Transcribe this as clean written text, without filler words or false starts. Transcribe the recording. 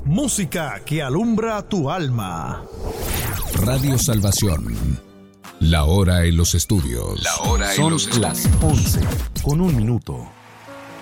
Música que alumbra tu alma. Radio Salvación. La hora en los estudios. Son las 11:01.